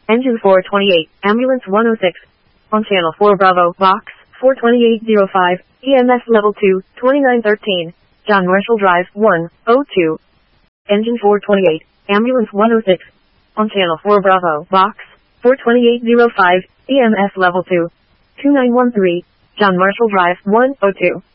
Engine 428, Ambulance 106. On Channel 4 Bravo, Box 42805, EMS Level 2, 2913, John Marshall Drive, 102. Engine 428, Ambulance 106. On Channel 4 Bravo, Box 42805, EMS Level 2, 2913, John Marshall Drive, 102.